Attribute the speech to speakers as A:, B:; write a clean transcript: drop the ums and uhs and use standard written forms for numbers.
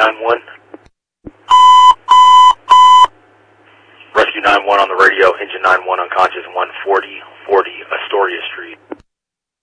A: 9-1. Rescue 9-1 on the radio, engine 9-1 unconscious, 140, 40.